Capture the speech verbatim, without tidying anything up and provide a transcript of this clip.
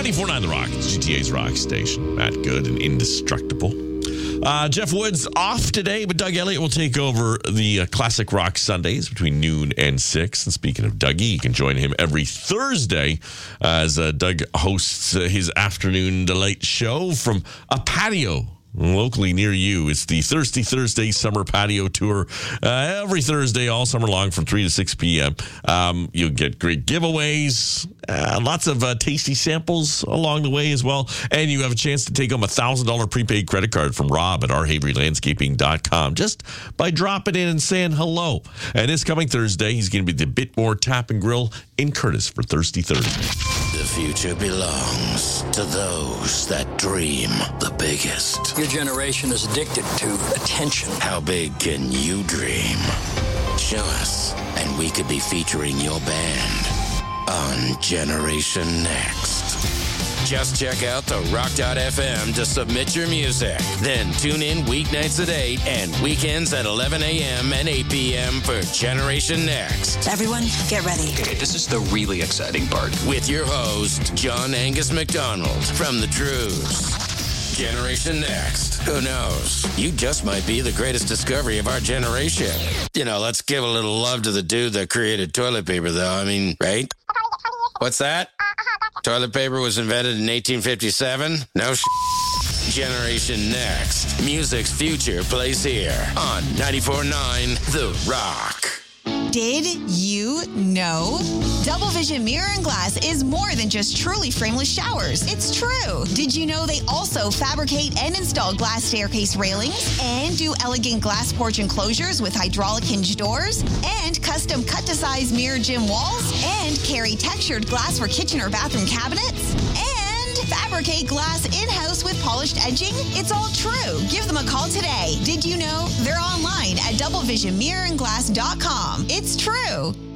ninety-four point nine The Rock, G T A's rock station. Matt Good and indestructible. Uh, Jeff Woods off today, but Doug Elliott will take over the uh, Classic Rock Sundays between noon and six. And speaking of Dougie, you can join him every Thursday as uh, Doug hosts uh, his Afternoon Delight show from a patio locally near you. It's the Thirsty Thursday Summer Patio Tour uh, every Thursday all summer long from three to six p.m. Um, you'll get great giveaways, uh, lots of uh, tasty samples along the way as well, and you have a chance to take home a one thousand dollars prepaid credit card from Rob at our havery landscaping dot com just by dropping in and saying hello. And this coming Thursday, he's going to be the Bitmore Tap and Grill in Curtis for Thirsty Thursday. The future belongs to those that dream the biggest. Your generation is addicted to attention. How big can you dream? Show us, and we could be featuring your band on Generation Next. Just check out the rock dot f m to submit your music. Then tune in weeknights at eight and weekends at eleven a.m. and eight p.m. for Generation Next. Everyone, get ready. Okay, this is the really exciting part. With your host, John Angus McDonald from The Truths. Generation Next. Who knows? You just might be the greatest discovery of our generation. You know, let's give a little love to the dude that created toilet paper, though. I mean, right? What's that? Toilet paper was invented in eighteen fifty-seven? No sh**. Generation Next. Music's future plays here on ninety-four point nine The Rock. Did you know? Double Vision Mirror and Glass is more than just truly frameless showers. It's true. Did you know they also fabricate and install glass staircase railings and do elegant glass porch enclosures with hydraulic hinge doors and custom cut-to-size mirror gym walls and carry textured glass for kitchen or bathroom cabinets and fabricate glass in-house with polished edging? It's all true. Give them a call today. Did you know? They're online at double vision mirror and glass dot com. It's true.